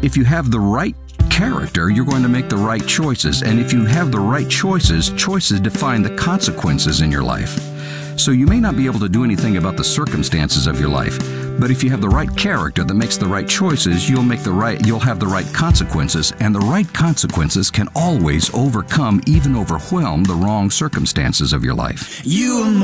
If you have the right character, you're going to make the right choices. And if you have the right choices, choices define the consequences in your life. So you may not be able to do anything about the circumstances of your life, but if you have the right character that makes the right choices, you'll have the right consequences, and the right consequences can always overcome, even overwhelm, the wrong circumstances of your life. You